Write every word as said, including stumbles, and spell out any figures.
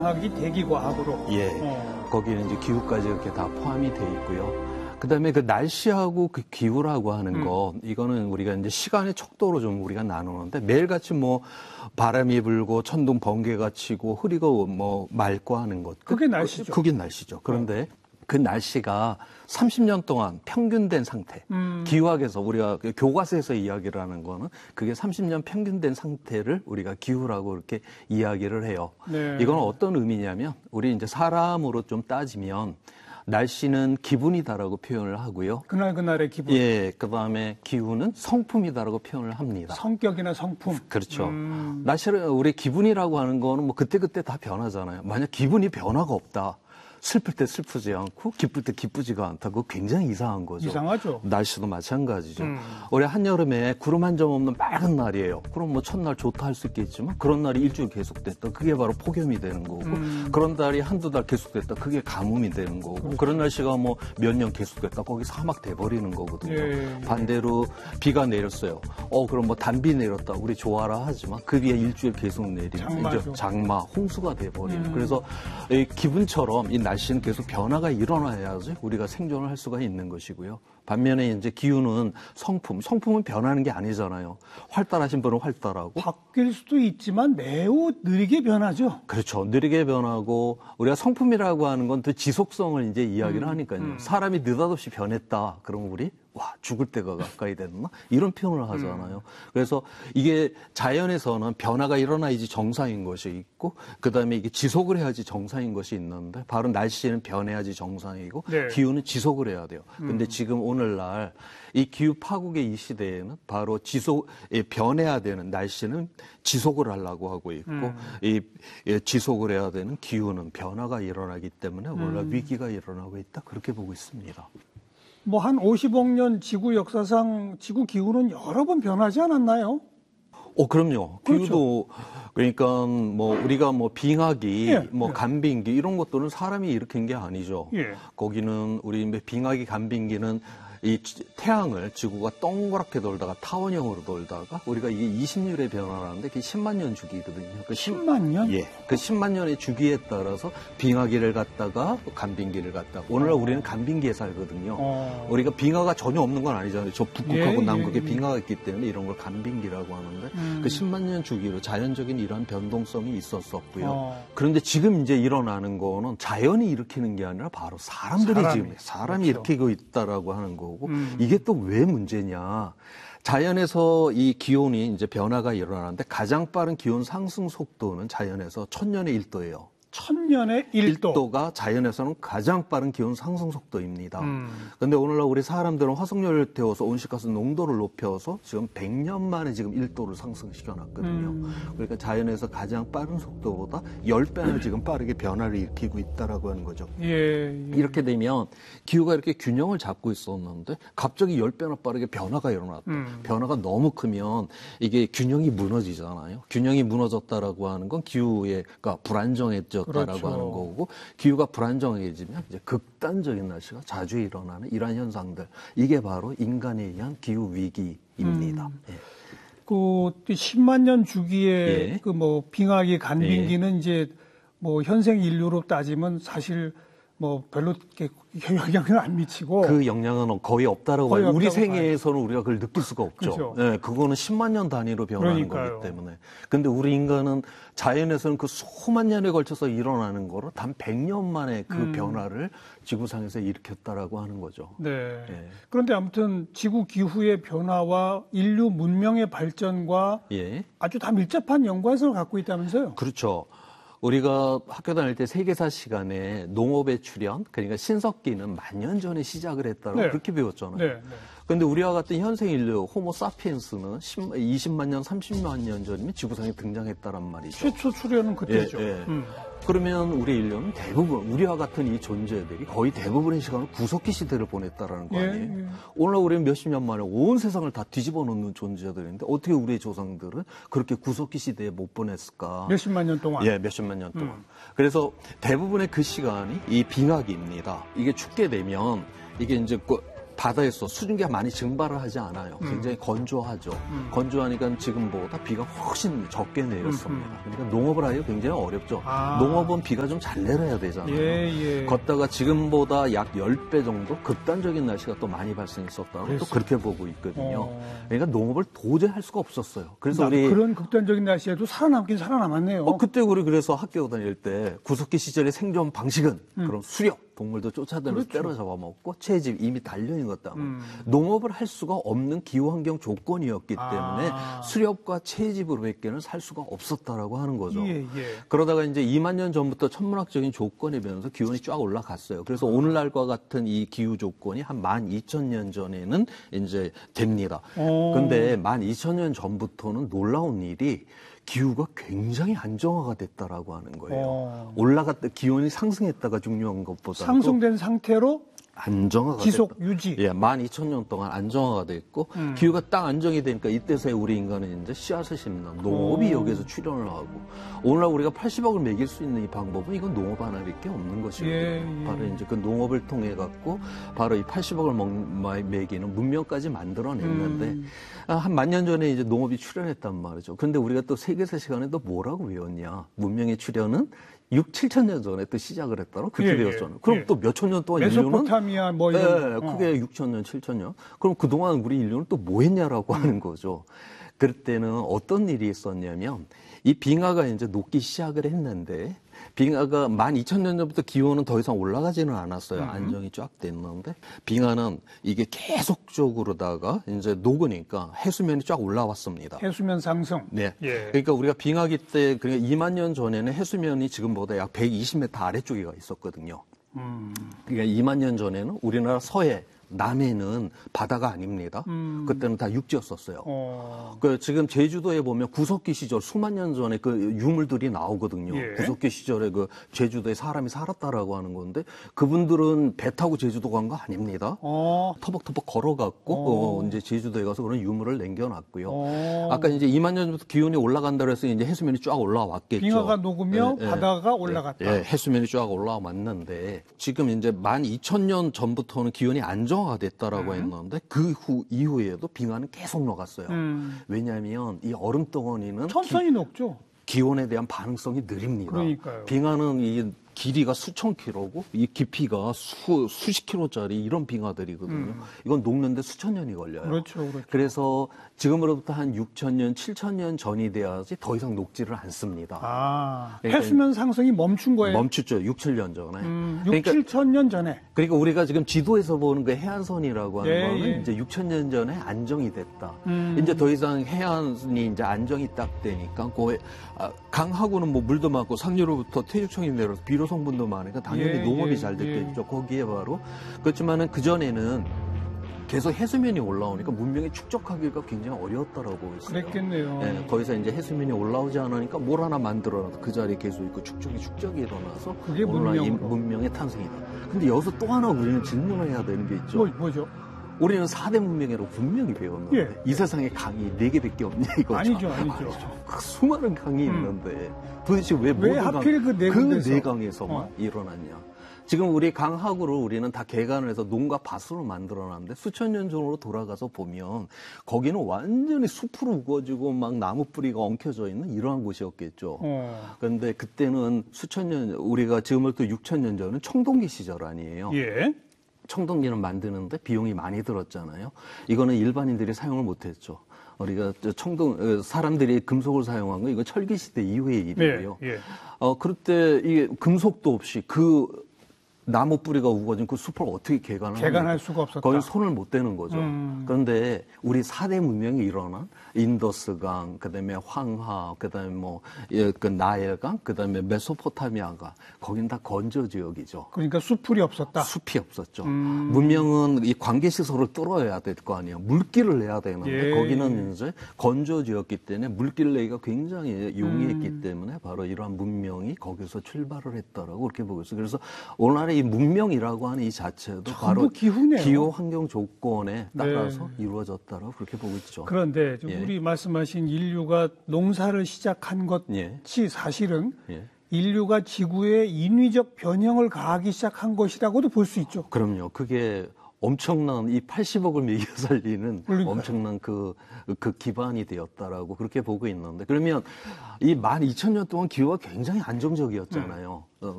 과학이 대기과학으로. 예. 어. 거기는 이제 기후까지 이렇게 다 포함이 돼 있고요. 그 다음에 그 날씨하고 그 기후라고 하는 음. 거, 이거는 우리가 이제 시간의 척도로 좀 우리가 나누는데 매일같이 뭐 바람이 불고 천둥 번개가 치고 흐리고 뭐 맑고 하는 것. 그게 날씨죠. 그게 날씨죠. 그런데 어. 그 날씨가 삼십 년 동안 평균된 상태. 음. 기후학에서 우리가 교과서에서 이야기를 하는 거는 그게 삼십 년 평균된 상태를 우리가 기후라고 이렇게 이야기를 해요. 네. 이건 어떤 의미냐면 우리 이제 사람으로 좀 따지면 날씨는 기분이다라고 표현을 하고요. 그날 그날의 기분. 예, 그 다음에 기후는 성품이다라고 표현을 합니다. 성격이나 성품. 그렇죠. 음. 날씨를 우리 기분이라고 하는 거는 뭐 그때 그때 다 변하잖아요. 만약 기분이 변화가 없다. 슬플 때 슬프지 않고 기쁠 때 기쁘지가 않다. 그거 굉장히 이상한 거죠. 이상하죠. 날씨도 마찬가지죠. 음. 올해 한여름에 구름 한 점 없는 맑은 날이에요. 그럼 뭐 첫날 좋다 할 수 있겠지만 그런 날이 일주일 계속됐다. 그게 바로 폭염이 되는 거고 음. 그런 날이 한두 달 계속됐다. 그게 가뭄이 되는 거고 그렇죠. 그런 날씨가 뭐 몇 년 계속됐다. 거기 사막 돼버리는 거거든요. 예, 예. 반대로 비가 내렸어요. 어 그럼 뭐 단비 내렸다. 우리 좋아라 하지만 그 위에 일주일 계속 내리면 장마, 홍수가 돼버리는 음. 그래서 이 기분처럼 이 날씨는 계속 변화가 일어나야지 우리가 생존을 할 수가 있는 것이고요. 반면에 이제 기후는 성품, 성품은 변하는 게 아니잖아요. 활달하신 분은 활달하고. 바뀔 수도 있지만 매우 느리게 변하죠. 그렇죠. 느리게 변하고 우리가 성품이라고 하는 건 또 지속성을 이제 이야기를 음, 하니까요. 음. 사람이 느닷없이 변했다. 그럼 우리 와 죽을 때가 가까이 됐나? 이런 표현을 하잖아요. 음. 그래서 이게 자연에서는 변화가 일어나야지 정상인 것이 있고 그다음에 이게 지속을 해야지 정상인 것이 있는데 바로 날씨는 변해야지 정상이고 네. 기후는 지속을 해야 돼요. 근데 음. 지금 오늘날 이 기후 파국의 이 시대에는 바로 지속 변해야 되는 날씨는 지속을 하려고 하고 있고 음. 이 지속을 해야 되는 기후는 변화가 일어나기 때문에 오늘날 음. 위기가 일어나고 있다. 그렇게 보고 있습니다. 뭐 한 오십억 년 지구 역사상 지구 기후는 여러 번 변하지 않았나요? 어, 그럼요. 그렇죠. 기후도 그러니까 뭐 우리가 뭐 빙하기, 예, 뭐 예. 간빙기 이런 것들은 사람이 일으킨 게 아니죠. 예. 거기는 우리 빙하기, 간빙기는 이 태양을 지구가 동그랗게 돌다가 타원형으로 돌다가 우리가 이게 이십 년의 변화라는데 그게 십만 년 주기거든요. 그 십만 년? 예. 그 십만 년의 주기에 따라서 빙하기를 갔다가 간빙기를 갔다가 오늘날 어. 우리는 간빙기에 살거든요. 어. 우리가 빙하가 전혀 없는 건 아니잖아요. 저 북극하고 예, 남극에 예, 빙하가 있기 때문에 이런 걸 간빙기라고 하는데 음. 그 십만 년 주기로 자연적인 이러한 변동성이 있었었고요. 어. 그런데 지금 이제 일어나는 거는 자연이 일으키는 게 아니라 바로 사람들이 사람이. 지금 사람이 그렇죠. 일으키고 있다라고 하는 거고 음. 이게 또 왜 문제냐? 자연에서 이 기온이 이제 변화가 일어나는데 가장 빠른 기온 상승 속도는 자연에서 천년에 일 도예요. 천년에 일 도. 일 도가 자연에서는 가장 빠른 기온 상승 속도입니다. 그런데 음. 오늘날 우리 사람들은 화석연료를 태워서 온실가스 농도를 높여서 지금 백 년 만에 지금 일 도를 상승시켜 놨거든요. 음. 그러니까 자연에서 가장 빠른 속도보다 십 배나 음. 지금 빠르게 변화를 일으키고 있다라고 하는 거죠. 예, 예. 이렇게 되면 기후가 이렇게 균형을 잡고 있었는데 갑자기 십 배나 빠르게 변화가 일어났다. 음. 변화가 너무 크면 이게 균형이 무너지잖아요. 균형이 무너졌다라고 하는 건 기후에 그러니까 불안정해져 라고 그렇죠. 하는 거고 기후가 불안정해지면 이제 극단적인 날씨가 자주 일어나는 이러한 현상들 이게 바로 인간에 의한 기후 위기입니다. 음. 예. 그 십만 년 주기에 예. 그 뭐 빙하기 간빙기는 예. 이제 뭐 현생 인류로 따지면 사실 뭐 별로 영향을 안 미치고 그 영향은 거의 없다라고 거의 봐요. 우리 생애에서는 봐요. 우리가 그걸 느낄 수가 없죠. 그렇죠. 네, 그거는 십만 년 단위로 변하는 그러니까요. 거기 때문에. 근데 우리 인간은 자연에서는 그 수만 년에 걸쳐서 일어나는 거를 단 백 년 만에 그 음. 변화를 지구상에서 일으켰다라고 하는 거죠. 네. 네. 그런데 아무튼 지구 기후의 변화와 인류 문명의 발전과 예. 아주 다 밀접한 연관성을 갖고 있다면서요? 그렇죠. 우리가 학교 다닐 때 세계사 시간에 농업의 출현, 그러니까 신석기는 만 년 전에 시작을 했다고 네. 그렇게 배웠잖아요. 네. 네. 그런데 우리와 같은 현생 인류, 호모 사피엔스는 이십만 년, 삼십만 년 전이면 지구상에 등장했다란 말이죠. 최초 출현은 그때죠. 예, 예. 음. 그러면 우리 인류는 대부분, 우리와 같은 이 존재들이 거의 대부분의 시간을 구석기 시대를 보냈다라는 거 아니에요? 예, 예. 오늘날 우리는 몇십 년 만에 온 세상을 다 뒤집어 놓는 존재들인데 어떻게 우리의 조상들은 그렇게 구석기 시대에 못 보냈을까? 몇십만 년 동안? 예, 몇십만 년 동안. 음. 그래서 대부분의 그 시간이 이 빙하기입니다. 이게 춥게 되면 이게 이제 바다에서 수증기가 많이 증발을 하지 않아요. 굉장히 음. 건조하죠. 음. 건조하니까 지금보다 비가 훨씬 적게 내렸습니다. 음. 그러니까 농업을 하기가 굉장히 어렵죠. 아. 농업은 비가 좀 잘 내려야 되잖아요. 예, 예. 걷다가 지금보다 약 십 배 정도 극단적인 날씨가 또 많이 발생했었다고 그랬어. 또 그렇게 보고 있거든요. 어. 그러니까 농업을 도저히 할 수가 없었어요. 그래서 우리 그런 극단적인 날씨에도 살아남긴 살아남았네요. 어, 그때 우리 그래서 학교 다닐 때 구석기 시절의 생존 방식은 음. 그런 수렵, 동물도 쫓아다니면서 그렇죠. 때려 잡아먹고 채집 이미 달려있는 것 때문에 음. 농업을 할 수가 없는 기후환경 조건이었기 때문에 아. 수렵과 채집으로밖에는 살 수가 없었다라고 하는 거죠. 예, 예. 그러다가 이제 이만 년 전부터 천문학적인 조건이 변해서 기온이 쫙 올라갔어요. 그래서 아. 오늘날과 같은 이 기후 조건이 한 만 이천 년 전에는 이제 됩니다. 그런데 만 이천 년 전부터는 놀라운 일이 기후가 굉장히 안정화가 됐다라고 하는 거예요. 어. 올라갔다 기온이 상승했다가 중요한 것보다 상승된 상태로 안정화가 지속 됐다. 유지. 예, 만 이천 년 동안 안정화가 됐고 음. 기후가 딱 안정이 되니까 이때서야 우리 인간은 이제 씨앗을 심는 농업이 오. 여기에서 출현을 하고 오늘날 우리가 팔십억을 먹일 수 있는 이 방법은 이건 농업 하나밖에 없는 것이거든요. 예, 예. 바로 이제 그 농업을 통해 갖고 바로 이 팔십억을 먹, 먹이는 문명까지 만들어냈는데 음. 한 만 년 전에 이제 농업이 출현했단 말이죠. 그런데 우리가 또 세계사 시간에 또 뭐라고 배웠냐? 문명의 출현은 육, 칠천 년 전에 또 시작을 했다고 그렇게 예, 배웠잖아요. 예, 그럼 예. 또 몇천 년 동안 메소포타미아 인류는 뭐 이런 예, 그게 어. 육천 년, 칠천 년. 그럼 그동안 우리 인류는 또 뭐 했냐라고 음. 하는 거죠. 그럴 때는 어떤 일이 있었냐면 이 빙하가 이제 녹기 시작을 했는데 빙하가 만 이천 년 전부터 기온은 더 이상 올라가지는 않았어요. 음. 안정이 쫙 됐는데 빙하는 이게 계속적으로다가 이제 녹으니까 해수면이 쫙 올라왔습니다. 해수면 상승. 네. 예. 그러니까 우리가 빙하기 때 그러니까 이만 년 전에는 해수면이 지금보다 약 백이십 미터 아래쪽에 있었거든요. 음. 그러니까 이만 년 전에는 우리나라 서해 남해는 바다가 아닙니다. 음. 그때는 다 육지였었어요. 어. 그 지금 제주도에 보면 구석기 시절 수만 년 전에 그 유물들이 나오거든요. 예. 구석기 시절에 그 제주도에 사람이 살았다라고 하는 건데 그분들은 배 타고 제주도 간 거 아닙니다. 어. 터벅터벅 걸어갔고 어. 어, 이제 제주도에 가서 그런 유물을 남겨놨고요. 어. 아까 이제 이만 년 전부터 기온이 올라간다 그래서 이제 해수면이 쫙 올라왔겠죠. 빙하가 녹으며 예, 바다가 예, 올라갔다. 예, 해수면이 쫙 올라왔는데 지금 이제 만 이천 년 전부터는 기온이 안정 가 됐다라고 음. 했는데 그 후 이후에도 빙하는 계속 녹았어요. 음. 왜냐하면 이 얼음 덩어리는 천천히 기, 녹죠. 기온에 대한 반응성이 느립니다. 그러니까요. 빙하는 이 길이가 수천 킬로고 이 깊이가 수, 수십 킬로짜리 이런 빙하들이거든요. 음. 이건 녹는데 수천 년이 걸려요. 그렇죠, 그렇죠. 그래서 지금으로부터 한 육천 년, 칠천 년 전이 돼야지 더 이상 녹지를 않습니다. 아, 그러니까 해수면 상승이 멈춘 거예요? 멈췄죠. 육, 칠 년 전에. 음, 육, 그러니까, 칠천 년 전에. 그러니까 우리가 지금 지도에서 보는 그 해안선이라고 하는 예, 거는 예. 이제 육천 년 전에 안정이 됐다. 음. 이제 더 이상 해안이 이제 안정이 딱 되니까 그 아, 강하고는 뭐 물도 많고 상류로부터 퇴적청이 내려서 비료 성분도 많으니까 당연히 예, 농업이 예, 잘 됐겠죠. 예. 거기에 바로 그렇지만은 그 전에는 계속 해수면이 올라오니까 문명이 축적하기가 굉장히 어려웠다라고 했어요. 그랬겠네요. 네, 거기서 이제 해수면이 올라오지 않으니까 뭘 하나 만들어놔도 그 자리에 계속 있고 축적이 축적이 일어나서 그게 문명이 문명의 탄생이다. 근데 여기서 또 하나 우리는 질문을 해야 되는 게 있죠. 뭐, 뭐죠? 우리는 사 대 문명이라고 분명히 배웠는데 예. 이 세상에 강이 네 개밖에 없냐 이거죠. 아니죠, 아니죠. 그 수많은 강이 음. 있는데 도대체 왜, 왜 하필 그 네 군데서 그 네 강에서만 어. 일어났냐. 지금 우리 강하구를 우리는 다 개간을 해서 논과 밭으로 만들어놨는데 수천 년 전으로 돌아가서 보면 거기는 완전히 숲으로 우거지고 막 나무 뿌리가 엉켜져 있는 이러한 곳이었겠죠. 어. 그런데 그때는 수천 년, 우리가 지금부터 육천 년 전은 청동기 시절 아니에요. 예. 청동기는 만드는데 비용이 많이 들었잖아요. 이거는 일반인들이 사용을 못했죠. 우리가 청동 사람들이 금속을 사용한 거 이거 철기 시대 이후의 일이에요. 예, 예. 어 그럴 때 이게 금속도 없이 그 나무 뿌리가 우거진 그 숲을 어떻게 개간을 개간할 수가 없었다. 거의 손을 못 대는 거죠. 음. 그런데 우리 사 대 문명이 일어난 인더스강, 그다음에 황하, 그다음에 뭐 그 나일강, 그다음에 메소포타미아가 거긴 다 건조 지역이죠. 그러니까 숲풀이 없었다. 숲이 없었죠. 음. 문명은 이 관계 시설을 뚫어야 될 거 아니에요. 물길을 내야 되는데 예. 거기는 이제 건조 지역이기 때문에 물길 내기가 굉장히 용이했기 음. 때문에 바로 이러한 문명이 거기서 출발을 했다라고 그렇게 보고 있어요. 그래서 오늘날의 이 문명이라고 하는 이 자체도 바로 기후네요. 기후 환경 조건에 따라서 네. 이루어졌다라고 그렇게 보고 있죠. 그런데 예. 우리 말씀하신 인류가 농사를 시작한 것이 예. 사실은 예. 인류가 지구에 인위적 변형을 가하기 시작한 것이라고도 볼 수 있죠. 그럼요. 그게 엄청난 이 팔십억을 먹여 살리는 그러니까요. 엄청난 그, 그 기반이 되었다라고 그렇게 보고 있는데 그러면 이 만 이천 년 동안 기후가 굉장히 안정적이었잖아요. 음. 어,